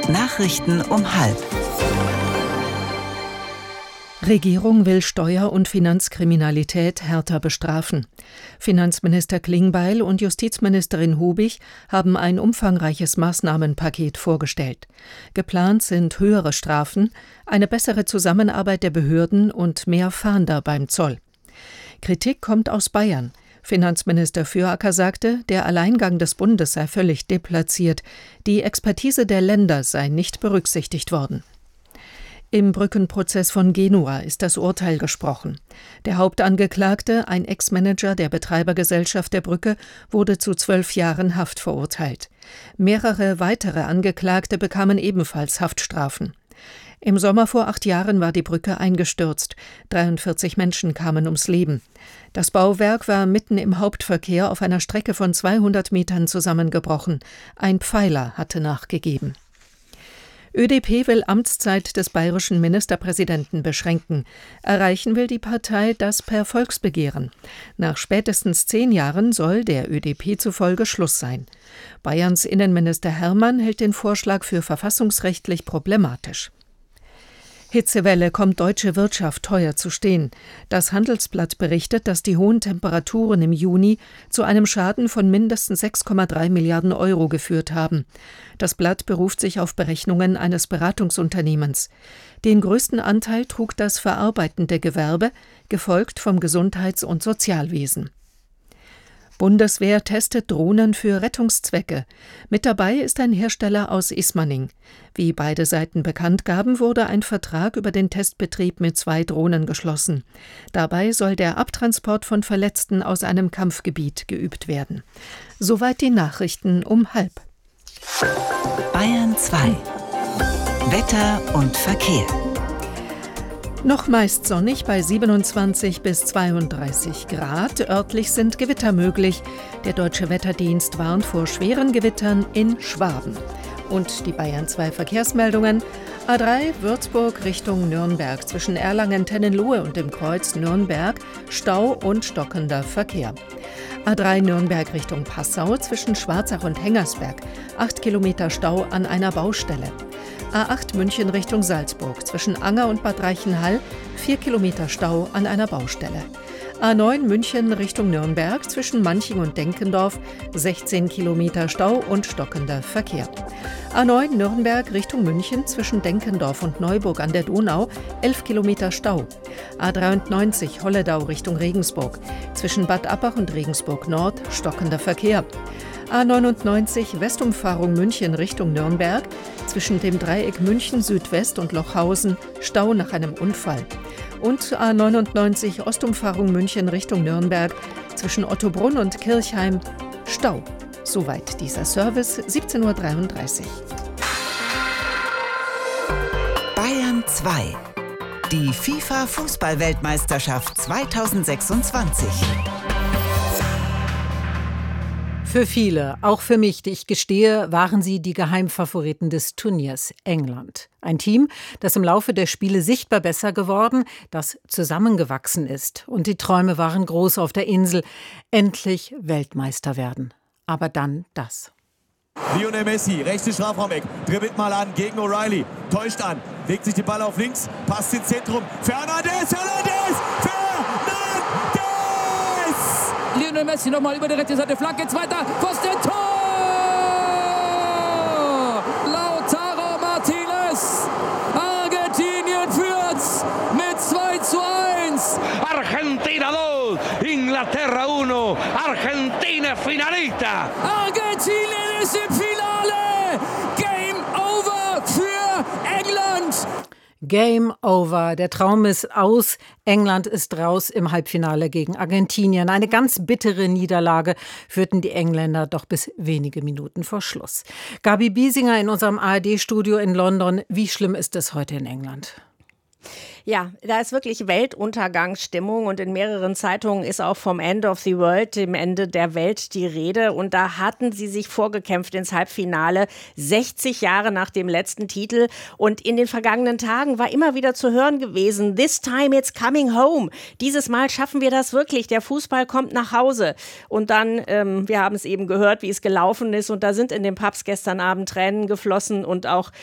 Nachrichten um 12:30. Regierung will Steuer- und Finanzkriminalität härter bestrafen. Finanzminister Klingbeil und Justizministerin Hubig haben ein umfangreiches Maßnahmenpaket vorgestellt. Geplant sind höhere Strafen, eine bessere Zusammenarbeit der Behörden und mehr Fahnder beim Zoll. Kritik kommt aus Bayern. Finanzminister Füracker sagte, der Alleingang des Bundes sei völlig deplatziert. Die Expertise der Länder sei nicht berücksichtigt worden. Im Brückenprozess von Genua ist das Urteil gesprochen. Der Hauptangeklagte, ein Ex-Manager der Betreibergesellschaft der Brücke, wurde zu 12 Jahren Haft verurteilt. Mehrere weitere Angeklagte bekamen ebenfalls Haftstrafen. Im Sommer vor 8 Jahren war die Brücke eingestürzt. 43 Menschen kamen ums Leben. Das Bauwerk war mitten im Hauptverkehr auf einer Strecke von 200 Metern zusammengebrochen. Ein Pfeiler hatte nachgegeben. ÖDP will Amtszeit des bayerischen Ministerpräsidenten beschränken. Erreichen will die Partei das per Volksbegehren. Nach spätestens 10 Jahren soll der ÖDP zufolge Schluss sein. Bayerns Innenminister Hermann hält den Vorschlag für verfassungsrechtlich problematisch. Hitzewelle kommt deutsche Wirtschaft teuer zu stehen. Das Handelsblatt berichtet, dass die hohen Temperaturen im Juni zu einem Schaden von mindestens 6,3 Milliarden Euro geführt haben. Das Blatt beruft sich auf Berechnungen eines Beratungsunternehmens. Den größten Anteil trug das verarbeitende Gewerbe, gefolgt vom Gesundheits- und Sozialwesen. Bundeswehr testet Drohnen für Rettungszwecke. Mit dabei ist ein Hersteller aus Ismaning. Wie beide Seiten bekannt gaben, wurde ein Vertrag über den Testbetrieb mit 2 Drohnen geschlossen. Dabei soll der Abtransport von Verletzten aus einem Kampfgebiet geübt werden. Soweit die Nachrichten um 12:30. Bayern 2. Wetter und Verkehr. Noch meist sonnig bei 27 bis 32 Grad. Örtlich sind Gewitter möglich. Der Deutsche Wetterdienst warnt vor schweren Gewittern in Schwaben. Und die Bayern 2 Verkehrsmeldungen. A3 Würzburg Richtung Nürnberg zwischen Erlangen-Tennenlohe und dem Kreuz Nürnberg Stau und stockender Verkehr. A3 Nürnberg Richtung Passau zwischen Schwarzach und Hengersberg 8 Kilometer Stau an einer Baustelle. A8 München Richtung Salzburg zwischen Anger und Bad Reichenhall 4 Kilometer Stau an einer Baustelle. A9 München Richtung Nürnberg zwischen Manching und Denkendorf 16 Kilometer Stau und stockender Verkehr. A9 Nürnberg Richtung München zwischen Denkendorf und Neuburg an der Donau 11 Kilometer Stau. A93 Holledau Richtung Regensburg zwischen Bad Abbach und Regensburg Nord stockender Verkehr. A99 Westumfahrung München Richtung Nürnberg zwischen dem Dreieck München Südwest und Lochhausen Stau nach einem Unfall. Und A99 Ostumfahrung München Richtung Nürnberg zwischen Ottobrunn und Kirchheim Stau. Soweit dieser Service, 17:33 Uhr. Bayern 2. Die FIFA-Fußball-Weltmeisterschaft 2026. Für viele, auch für mich, die ich gestehe, waren sie die Geheimfavoriten des Turniers England. Ein Team, das im Laufe der Spiele sichtbar besser geworden, das zusammengewachsen ist. Und die Träume waren groß auf der Insel, endlich Weltmeister werden. Aber dann das. Lionel Messi, rechte Strafraumeck, dribbelt mal an gegen O'Reilly, täuscht an, legt sich den Ball auf links, passt ins Zentrum, Fernandes! Lionel Messi nochmal über die rechte Seite, Flanke, zweiter, Pfosten, Tor! Lautaro Martinez, Argentinien führt's mit 2:1. Argentina 2, Inglaterra 1, Argentina finalista. Argentinien ist im Finale, Game over für England. Game over. Der Traum ist aus. England ist raus im Halbfinale gegen Argentinien. Eine ganz bittere Niederlage führten die Engländer doch bis wenige Minuten vor Schluss. Gabi Biesinger in unserem ARD-Studio in London. Wie schlimm ist es heute in England? Ja, da ist wirklich Weltuntergangsstimmung und in mehreren Zeitungen ist auch vom End of the World, dem Ende der Welt, die Rede. Und da hatten sie sich vorgekämpft ins Halbfinale, 60 Jahre nach dem letzten Titel. Und in den vergangenen Tagen war immer wieder zu hören gewesen, this time it's coming home. Dieses Mal schaffen wir das wirklich, der Fußball kommt nach Hause. Und dann, wir haben es eben gehört, wie es gelaufen ist. Und da sind in den Pubs gestern Abend Tränen geflossen und auch